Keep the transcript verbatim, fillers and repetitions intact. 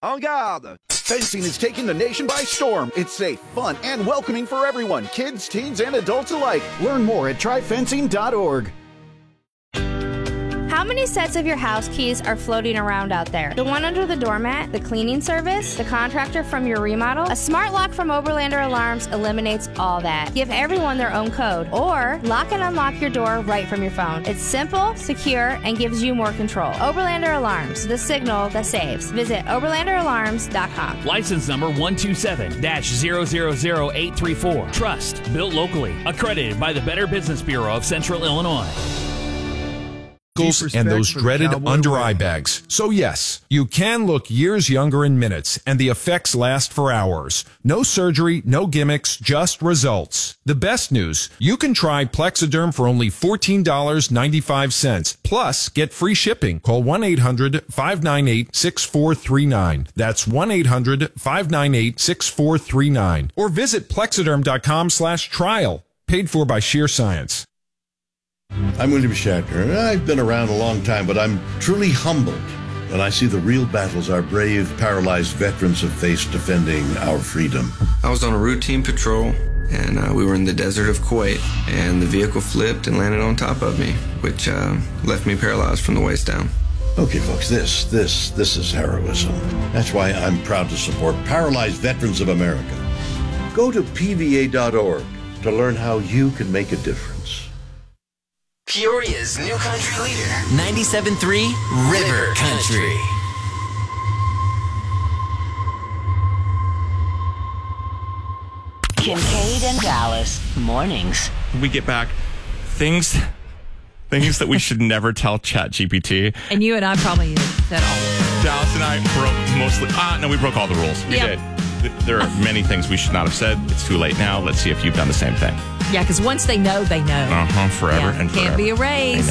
En garde! Fencing is taking the nation by storm. It's safe, fun, and welcoming for everyone, kids, teens, and adults alike. Learn more at try fencing dot org. How many sets of your house keys are floating around out there? The one under the doormat, the cleaning service, the contractor from your remodel? A smart lock from Oberlander Alarms eliminates all that. Give everyone their own code, or lock and unlock your door right from your phone. It's simple, secure, and gives you more control. Oberlander Alarms, the signal that saves. Visit oberlander alarms dot com. License number one two seven dash zero zero zero eight three four. Trust, built locally. Accredited by the Better Business Bureau of Central Illinois. And those dreaded under-eye bags. So yes, you can look years younger in minutes, and the effects last for hours. No surgery, no gimmicks, just results. The best news, you can try Plexiderm for only fourteen dollars and ninety-five cents. Plus, get free shipping. Call one eight hundred five nine eight six four three nine. That's one eight hundred five nine eight six four three nine. Or visit plexiderm.com slash trial. Paid for by Sheer Science. I'm William Shatner. I've been around a long time, but I'm truly humbled when I see the real battles our brave, paralyzed veterans have faced defending our freedom. I was on a routine patrol, and uh, we were in the desert of Kuwait, and the vehicle flipped and landed on top of me, which uh, left me paralyzed from the waist down. Okay, folks, this, this, this is heroism. That's why I'm proud to support Paralyzed Veterans of America. Go to P V A dot org to learn how you can make a difference. Peoria's new country leader, ninety-seven point three River Country. Kincaid and Dallas, mornings. We get back things things that we should never tell ChatGPT. And you and I probably said all of them. Dallas and I broke mostly. Ah, no, we broke all the rules. We Yep. did. There are many things we should not have said. It's too late now. Let's see if you've done the same thing. Yeah, because once they know, they know. Uh-huh, forever yeah, and forever. Can't be erased.